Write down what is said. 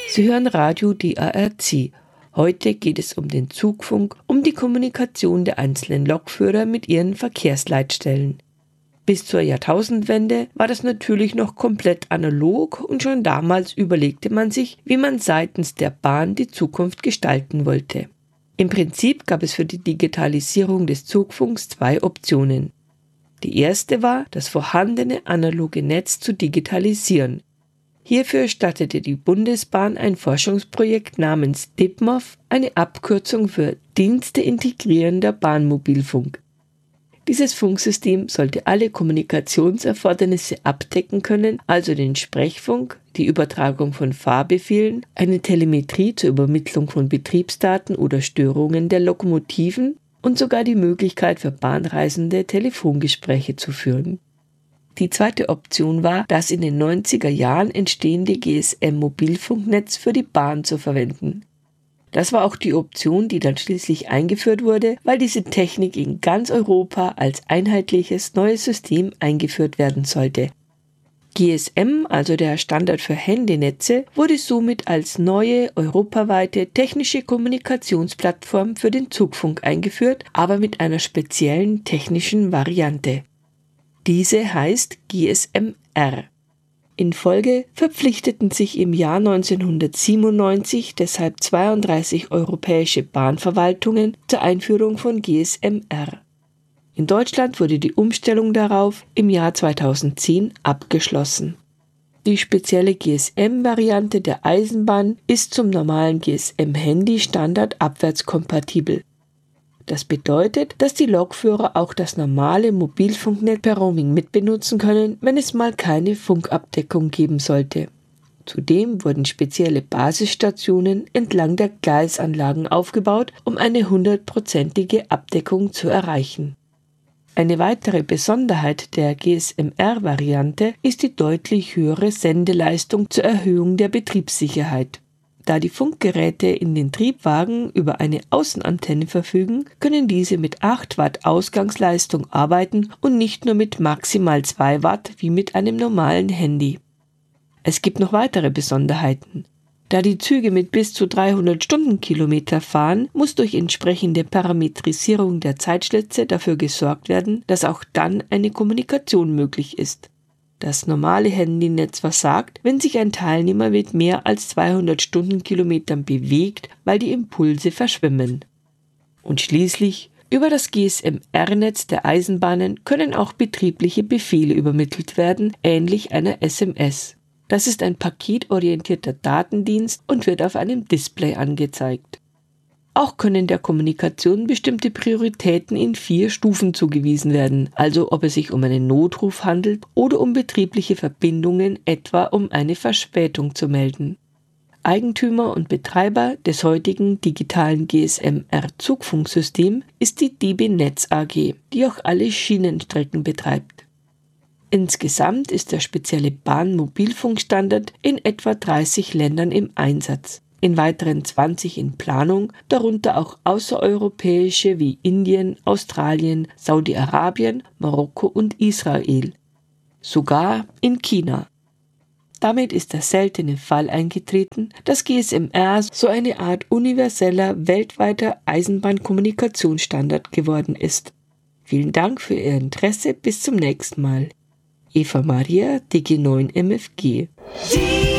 Sie hören Radio DARC. Heute geht es um den Zugfunk, um die Kommunikation der einzelnen Lokführer mit ihren Verkehrsleitstellen. Bis zur Jahrtausendwende war das natürlich noch komplett analog und schon damals überlegte man sich, wie man seitens der Bahn die Zukunft gestalten wollte. Im Prinzip gab es für die Digitalisierung des Zugfunks zwei Optionen. Die erste war, das vorhandene analoge Netz zu digitalisieren. Hierfür startete die Bundesbahn ein Forschungsprojekt namens DIBMOV, eine Abkürzung für Dienste integrierender Bahnmobilfunk. Dieses Funksystem sollte alle Kommunikationserfordernisse abdecken können, also den Sprechfunk, die Übertragung von Fahrbefehlen, eine Telemetrie zur Übermittlung von Betriebsdaten oder Störungen der Lokomotiven und sogar die Möglichkeit für Bahnreisende, Telefongespräche zu führen. Die zweite Option war, das in den 90er Jahren entstehende GSM-Mobilfunknetz für die Bahn zu verwenden. Das war auch die Option, die dann schließlich eingeführt wurde, weil diese Technik in ganz Europa als einheitliches neues System eingeführt werden sollte. GSM, also der Standard für Handynetze, wurde somit als neue europaweite technische Kommunikationsplattform für den Zugfunk eingeführt, aber mit einer speziellen technischen Variante. Diese heißt GSM-R. In Folge verpflichteten sich im Jahr 1997 deshalb 32 europäische Bahnverwaltungen zur Einführung von GSM-R. In Deutschland wurde die Umstellung darauf im Jahr 2010 abgeschlossen. Die spezielle GSM-Variante der Eisenbahn ist zum normalen GSM-Handy-Standard abwärtskompatibel. Das bedeutet, dass die Lokführer auch das normale Mobilfunknetz per Roaming mitbenutzen können, wenn es mal keine Funkabdeckung geben sollte. Zudem wurden spezielle Basisstationen entlang der Gleisanlagen aufgebaut, um eine 100%ige Abdeckung zu erreichen. Eine weitere Besonderheit der GSM-R-Variante ist die deutlich höhere Sendeleistung zur Erhöhung der Betriebssicherheit. Da die Funkgeräte in den Triebwagen über eine Außenantenne verfügen, können diese mit 8 Watt Ausgangsleistung arbeiten und nicht nur mit maximal 2 Watt wie mit einem normalen Handy. Es gibt noch weitere Besonderheiten. Da die Züge mit bis zu 300 Stundenkilometer fahren, muss durch entsprechende Parametrisierung der Zeitschlitze dafür gesorgt werden, dass auch dann eine Kommunikation möglich ist. Das normale Handynetz versagt, wenn sich ein Teilnehmer mit mehr als 200 Stundenkilometern bewegt, weil die Impulse verschwimmen. Und schließlich, über das GSM-R-Netz der Eisenbahnen können auch betriebliche Befehle übermittelt werden, ähnlich einer SMS. Das ist ein paketorientierter Datendienst und wird auf einem Display angezeigt. Auch können der Kommunikation bestimmte Prioritäten in 4 Stufen zugewiesen werden, also ob es sich um einen Notruf handelt oder um betriebliche Verbindungen, etwa um eine Verspätung zu melden. Eigentümer und Betreiber des heutigen digitalen GSM-R-Zugfunksystems ist die DB Netz AG, die auch alle Schienenstrecken betreibt. Insgesamt ist der spezielle Bahnmobilfunkstandard in etwa 30 Ländern im Einsatz. In weiteren 20 in Planung, darunter auch außereuropäische wie Indien, Australien, Saudi-Arabien, Marokko und Israel. Sogar in China. Damit ist der seltene Fall eingetreten, dass GSM-R so eine Art universeller, weltweiter Eisenbahnkommunikationsstandard geworden ist. Vielen Dank für Ihr Interesse, bis zum nächsten Mal. Eva Maria, DG9 MFG.